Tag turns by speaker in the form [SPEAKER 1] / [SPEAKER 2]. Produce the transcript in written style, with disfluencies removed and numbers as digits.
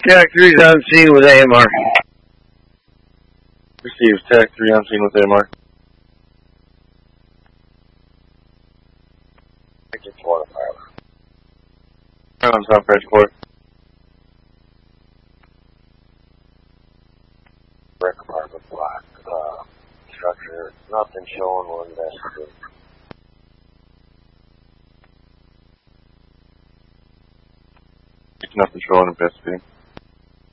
[SPEAKER 1] Tech 3's on scene with AMR.
[SPEAKER 2] Receives Tech 3 on scene with AMR.
[SPEAKER 3] I just want to fire.
[SPEAKER 2] On South Branch Court.
[SPEAKER 3] Brick apartment block. Structure. Nothing showing one investigate.
[SPEAKER 2] Nothing showing investigating.